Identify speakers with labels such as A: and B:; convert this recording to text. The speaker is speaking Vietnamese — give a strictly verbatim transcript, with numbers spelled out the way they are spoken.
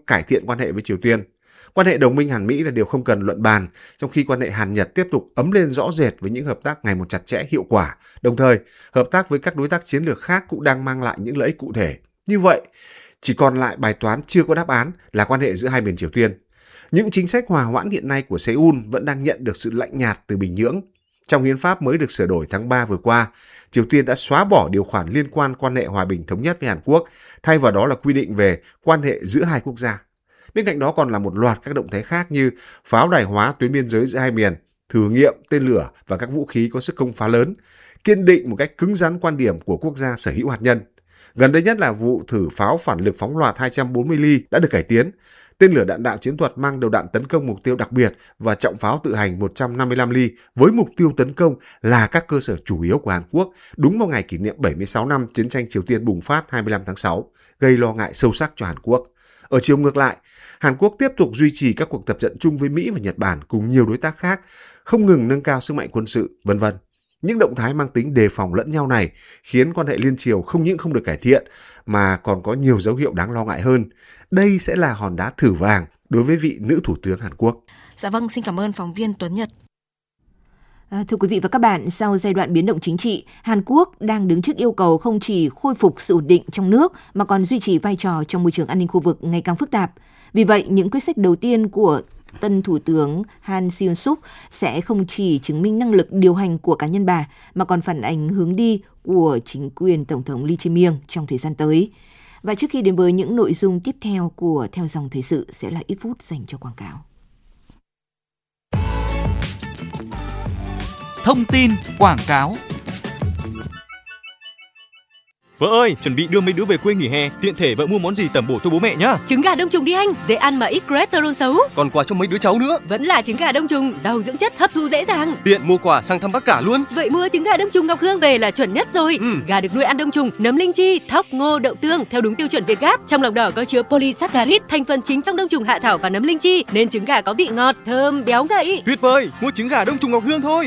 A: cải thiện quan hệ với Triều Tiên. Quan hệ đồng minh Hàn Mỹ là điều không cần luận bàn, trong khi quan hệ Hàn Nhật tiếp tục ấm lên rõ rệt với những hợp tác ngày một chặt chẽ hiệu quả. Đồng thời, hợp tác với các đối tác chiến lược khác cũng đang mang lại những lợi ích cụ thể. Như vậy, chỉ còn lại bài toán chưa có đáp án là quan hệ giữa hai miền Triều Tiên. Những chính sách hòa hoãn hiện nay của Seoul vẫn đang nhận được sự lạnh nhạt từ Bình Nhưỡng. Trong hiến pháp mới được sửa đổi tháng ba vừa qua, Triều Tiên đã xóa bỏ điều khoản liên quan quan hệ hòa bình thống nhất với Hàn Quốc, thay vào đó là quy định về quan hệ giữa hai quốc gia. Bên cạnh đó còn là một loạt các động thái khác như pháo đài hóa tuyến biên giới giữa hai miền, thử nghiệm tên lửa và các vũ khí có sức công phá lớn, kiên định một cách cứng rắn quan điểm của quốc gia sở hữu hạt nhân. Gần đây nhất là vụ thử pháo phản lực phóng loạt hai trăm bốn mươi ly đã được cải tiến, tên lửa đạn đạo chiến thuật mang đầu đạn tấn công mục tiêu đặc biệt và trọng pháo tự hành một trăm năm mươi lăm ly với mục tiêu tấn công là các cơ sở chủ yếu của Hàn Quốc đúng vào ngày kỷ niệm bảy mươi sáu năm chiến tranh Triều Tiên bùng phát hai mươi lăm tháng sáu, gây lo ngại sâu sắc cho Hàn Quốc. Ở chiều ngược lại, Hàn Quốc tiếp tục duy trì các cuộc tập trận chung với Mỹ và Nhật Bản cùng nhiều đối tác khác, không ngừng nâng cao sức mạnh quân sự, vân vân. Những động thái mang tính đề phòng lẫn nhau này khiến quan hệ liên triều không những không được cải thiện mà còn có nhiều dấu hiệu đáng lo ngại hơn. Đây sẽ là hòn đá thử vàng đối với vị nữ thủ tướng Hàn Quốc.
B: Dạ vâng, xin cảm ơn phóng viên Tuấn Nhật.
C: À, thưa quý vị và các bạn, sau giai đoạn biến động chính trị, Hàn Quốc đang đứng trước yêu cầu không chỉ khôi phục sự ổn định trong nước mà còn duy trì vai trò trong môi trường an ninh khu vực ngày càng phức tạp. Vì vậy, những quyết sách đầu tiên của tân Thủ tướng Han Seong-suk sẽ không chỉ chứng minh năng lực điều hành của cá nhân bà mà còn phản ánh hướng đi của chính quyền Tổng thống Lee Jae-myung trong thời gian tới. Và trước khi đến với những nội dung tiếp theo của Theo dòng thời sự sẽ là ít phút dành cho quảng cáo.
D: Thông tin quảng cáo.
E: Vợ ơi, chuẩn bị đưa mấy đứa về quê nghỉ hè, tiện thể vợ mua món gì tẩm bổ cho bố mẹ nhá.
F: Trứng gà đông trùng đi anh, dễ ăn mà ít cholesterol xấu.
E: Còn quà cho mấy đứa cháu nữa.
F: Vẫn là trứng gà đông trùng, giàu dưỡng chất, hấp thu dễ dàng.
E: Tiện mua quà sang thăm bác cả luôn.
F: Vậy mua trứng gà đông trùng Ngọc Hương về là chuẩn nhất rồi. Ừ. Gà được nuôi ăn đông trùng, nấm linh chi, thóc, ngô, đậu tương theo đúng tiêu chuẩn Việt Gáp. Trong lòng đỏ có chứa polysaccharide, thành phần chính trong đông trùng hạ thảo và nấm linh chi, nên trứng gà có vị ngọt, thơm, béo ngậy.
E: Tuyệt vời, mua trứng gà đông trùng Ngọc Hương thôi.